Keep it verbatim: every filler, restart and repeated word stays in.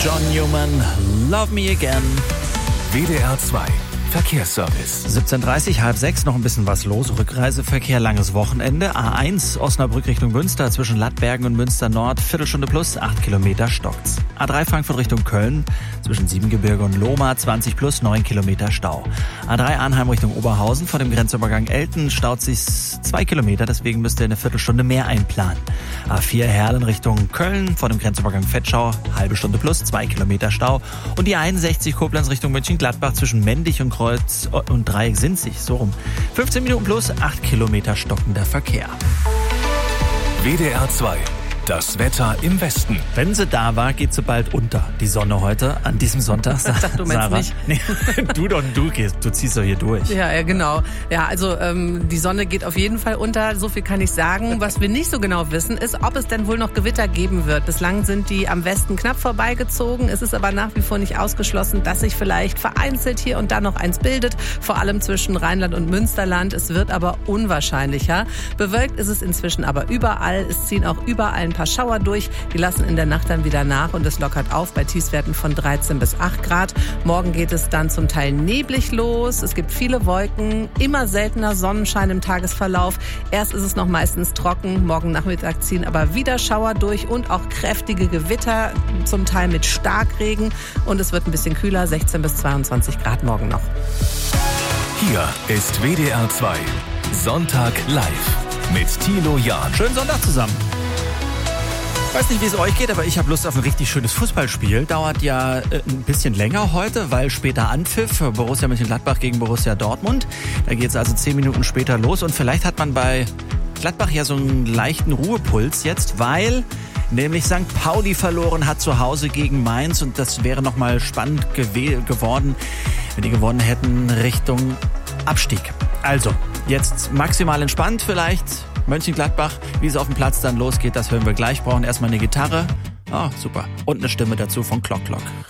John Newman, Love Me Again. W D R zwei Verkehrsservice. siebzehn Uhr dreißig, halb sechs, noch ein bisschen was los. Rückreiseverkehr, langes Wochenende. A eins, Osnabrück Richtung Münster, zwischen Lattbergen und Münster Nord, Viertelstunde plus, acht Kilometer stockt's. A drei Frankfurt Richtung Köln, zwischen Siebengebirge und Lohmar, zwanzig plus, neun Kilometer Stau. A drei Arnheim Richtung Oberhausen, vor dem Grenzübergang Elten staut sich zwei Kilometer, deswegen müsst ihr eine Viertelstunde mehr einplanen. A vier Herlen Richtung Köln, vor dem Grenzübergang Vetschau, halbe Stunde plus, zwei Kilometer Stau. Und die einundsechzig Koblenz Richtung Mönchengladbach, zwischen Mendig und Kreuz und Dreieck Sinzig, so rum. fünfzehn Minuten plus, acht Kilometer stockender Verkehr. W D R zwei. Das Wetter im Westen. Wenn sie da war, geht sie bald unter, die Sonne heute, an diesem Sonntag. Ich dachte, du meinst Sarah. nicht. Nee, du doch, du gehst, du ziehst doch hier durch. Ja, ja, genau. Ja, also ähm, die Sonne geht auf jeden Fall unter, so viel kann ich sagen. Was wir nicht so genau wissen, ist, ob es denn wohl noch Gewitter geben wird. Bislang sind die am Westen knapp vorbeigezogen. Es ist aber nach wie vor nicht ausgeschlossen, dass sich vielleicht vereinzelt hier und da noch eins bildet, vor allem zwischen Rheinland und Münsterland. Es wird aber unwahrscheinlicher. Bewölkt ist es inzwischen aber überall. Es ziehen auch überall ein paar Schauer durch. Die lassen in der Nacht dann wieder nach und es lockert auf bei Tiefstwerten von dreizehn bis acht Grad. Morgen geht es dann zum Teil neblig los. Es gibt viele Wolken, immer seltener Sonnenschein im Tagesverlauf. Erst ist es noch meistens trocken. Morgen Nachmittag ziehen aber wieder Schauer durch und auch kräftige Gewitter, zum Teil mit Starkregen. Und es wird ein bisschen kühler, sechzehn bis zweiundzwanzig Grad morgen noch. Hier ist W D R zwei. Sonntag live mit Thilo Jahn. Schönen Sonntag zusammen. Ich weiß nicht, wie es euch geht, aber ich habe Lust auf ein richtig schönes Fußballspiel. Dauert ja äh, ein bisschen länger heute, weil später Anpfiff, Borussia Mönchengladbach gegen Borussia Dortmund. Da geht es also zehn Minuten später los und vielleicht hat man bei Gladbach ja so einen leichten Ruhepuls jetzt, weil nämlich Sankt Pauli verloren hat zu Hause gegen Mainz und das wäre nochmal spannend gew- geworden, wenn die gewonnen hätten Richtung Abstieg. Also, jetzt maximal entspannt vielleicht. Mönchengladbach, wie es auf dem Platz dann losgeht, das hören wir gleich. Brauchen erstmal eine Gitarre. Ah, super. Und eine Stimme dazu von Clock Clock.